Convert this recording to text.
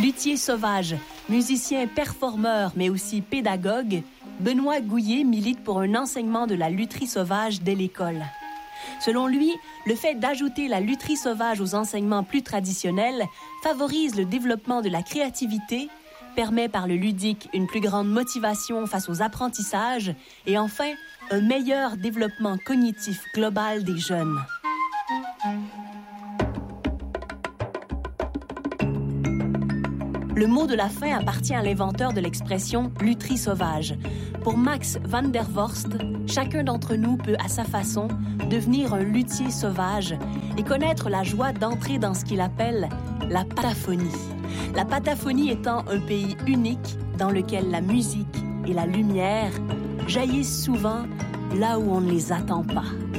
Luthier sauvage, musicien performeur mais aussi pédagogue, Benoît Gouillet milite pour un enseignement de la lutherie sauvage dès l'école. Selon lui, le fait d'ajouter la lutherie sauvage aux enseignements plus traditionnels favorise le développement de la créativité, permet par le ludique une plus grande motivation face aux apprentissages et enfin un meilleur développement cognitif global des jeunes. Le mot de la fin appartient à l'inventeur de l'expression « lutherie sauvage ». Pour Max van der Vorst, chacun d'entre nous peut, à sa façon, devenir un luthier sauvage et connaître la joie d'entrer dans ce qu'il appelle la Pataphonie. La Pataphonie étant un pays unique dans lequel la musique et la lumière jaillissent souvent là où on ne les attend pas.